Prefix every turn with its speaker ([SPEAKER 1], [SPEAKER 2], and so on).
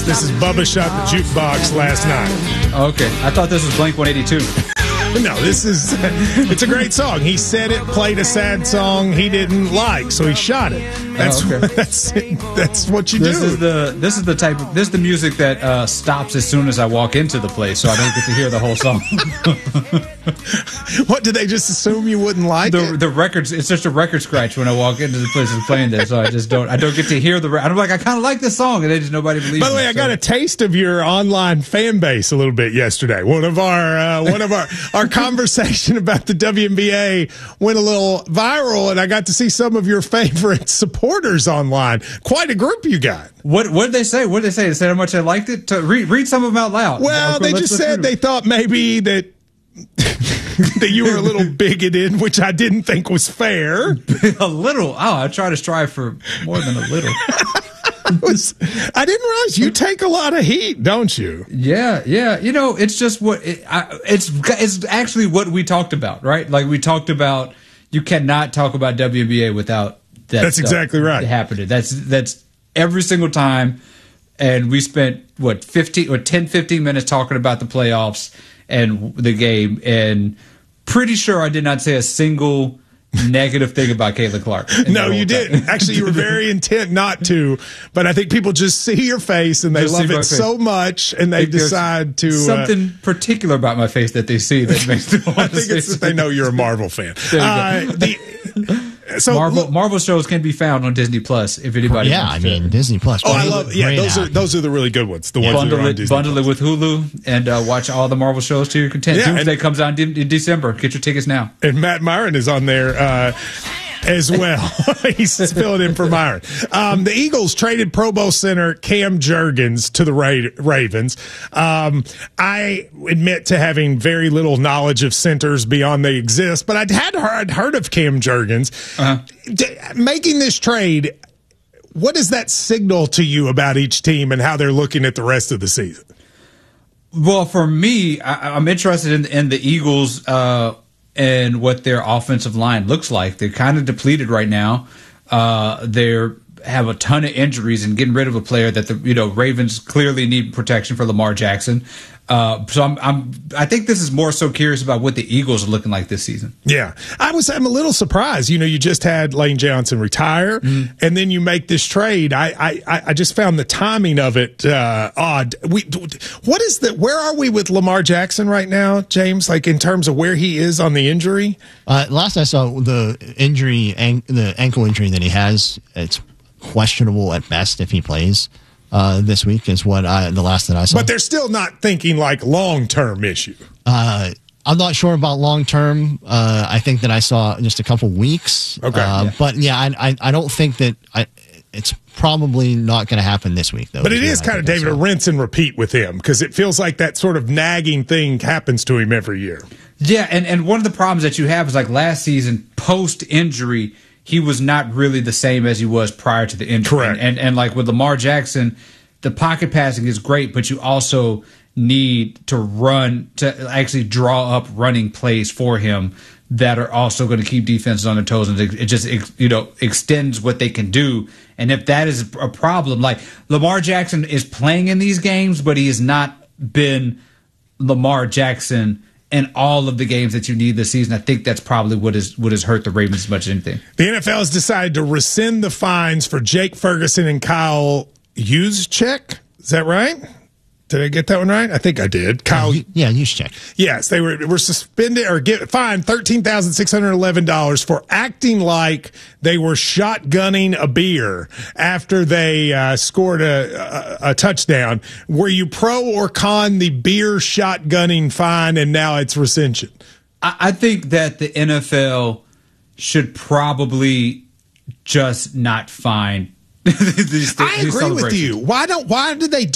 [SPEAKER 1] This is Bubba Shot the Jukebox last night.
[SPEAKER 2] Okay. I thought this was Blink 182.
[SPEAKER 1] No, it's a great song. He said it, played a sad song he didn't like, so he shot it. That's that's what you do.
[SPEAKER 2] This is the music that stops as soon as I walk into the place, so I don't get to hear the whole song.
[SPEAKER 1] What, did they just assume you wouldn't like it?
[SPEAKER 2] The records, it's just a record scratch when I walk into the place and playing this, so I don't get to hear I'm like, I kind of like this song, and nobody believes me.
[SPEAKER 1] By the way, I got a taste of your online fan base a little bit yesterday. One of our conversation about the WNBA went a little viral, and I got to see some of your favorite supporters online. Quite a group you got.
[SPEAKER 2] What did they say? What did they say? They said how much they liked it? Read some of them out loud.
[SPEAKER 1] Well, they just said they thought maybe that that you were a little bigoted, which I didn't think was fair.
[SPEAKER 2] A little? Oh, I try to strive for more than a little.
[SPEAKER 1] I didn't realize you take a lot of heat, don't you?
[SPEAKER 2] Yeah. It's just it's actually what we talked about, right? Like we talked about, you cannot talk about WNBA without that.
[SPEAKER 1] That's exactly right.
[SPEAKER 2] Happening. That's every single time. And we spent 15 minutes talking about the playoffs and the game, and pretty sure I did not say a single negative thing about Caitlin Clark.
[SPEAKER 1] No, you didn't. Actually, you were very intent not to, but I think people just see your face and they love it so much, and they decide to
[SPEAKER 2] something particular about my face that they see that makes them want
[SPEAKER 1] I think it's that they know you're a Marvel fan. So
[SPEAKER 2] Marvel shows can be found on Disney Plus if anybody.
[SPEAKER 3] Yeah,
[SPEAKER 2] wants
[SPEAKER 3] I mean Disney Plus.
[SPEAKER 1] Oh, I love. Yeah, those are the really good ones. The ones that are on Disney
[SPEAKER 2] bundle it with Hulu and watch all the Marvel shows to your content.
[SPEAKER 1] Yeah,
[SPEAKER 2] Doomsday comes out in December. Get your tickets now.
[SPEAKER 1] And Matt Myron is on there as well. He's filling in for Myron. The Eagles traded Pro Bowl center Cam Jurgens to the Ravens. I admit to having very little knowledge of centers beyond they exist, but I'd heard of Cam Jurgens. Making this trade, what does that signal to you about each team and how they're looking at the rest of the season?
[SPEAKER 2] Well, for me, I'm interested in the Eagles and what their offensive line looks like. They're kind of depleted right now. They have a ton of injuries, and getting rid of a player that the Ravens clearly need protection for Lamar Jackson. So I think this is more so curious about what the Eagles are looking like this season.
[SPEAKER 1] Yeah, I'm a little surprised. You just had Lane Johnson retire, and then you make this trade. I just found the timing of it odd. Where are we with Lamar Jackson right now, James? Like in terms of where he is on the injury?
[SPEAKER 3] Last I saw the injury, the ankle injury that he has, it's questionable at best if he plays. This week is the last that I saw.
[SPEAKER 1] But they're still not thinking like long-term issue.
[SPEAKER 3] I'm not sure about long-term. I think that I saw just a couple weeks.
[SPEAKER 1] Okay.
[SPEAKER 3] But yeah, I don't think that it's probably not going to happen this week, though.
[SPEAKER 1] But it is kind of, David, a rinse and repeat with him, because it feels like that sort of nagging thing happens to him every year.
[SPEAKER 2] Yeah, and one of the problems that you have is like last season, post-injury, he was not really the same as he was prior to the injury.
[SPEAKER 1] Correct.
[SPEAKER 2] And like with Lamar Jackson, the pocket passing is great, but you also need to actually draw up running plays for him that are also going to keep defenses on their toes, and it just extends what they can do. And if that is a problem, like Lamar Jackson is playing in these games, but he has not been Lamar Jackson in all of the games that you need this season. I think that's probably what has hurt the Ravens as much as anything.
[SPEAKER 1] The NFL has decided to rescind the fines for Jake Ferguson and Kyle Juszczyk. Is that right? Did I get that one right? I think I did. Kyle,
[SPEAKER 3] Juszczyk.
[SPEAKER 1] Yes, they were suspended or fined $13,611 for acting like they were shotgunning a beer after they scored a touchdown. Were you pro or con the beer shotgunning fine, and now it's rescission?
[SPEAKER 2] I think that the NFL should probably just not fine these
[SPEAKER 1] I agree with you. Why did they do